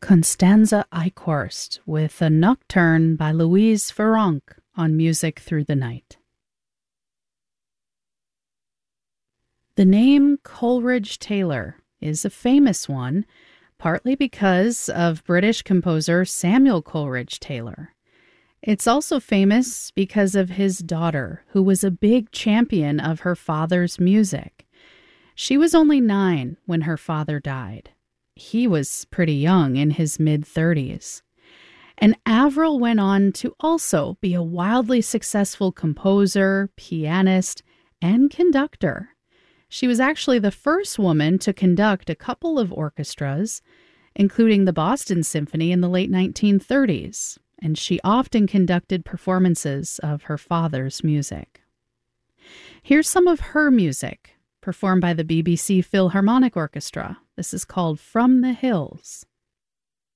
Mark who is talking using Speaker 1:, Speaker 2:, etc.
Speaker 1: Constanze Eichhorst with a Nocturne by Louise Farrenc on Music Through the Night. The name Coleridge Taylor is a famous one, partly because of British composer Samuel Coleridge Taylor. It's also famous because of his daughter, who was a big champion of her father's music. She was only 9 when her father died. He was pretty young, in his mid-30s. And Avril went on to also be a wildly successful composer, pianist, and conductor. She was actually the first woman to conduct a couple of orchestras, including the Boston Symphony in the late 1930s, and she often conducted performances of her father's music. Here's some of her music, performed by the BBC Philharmonic Orchestra. This is called From the Hills.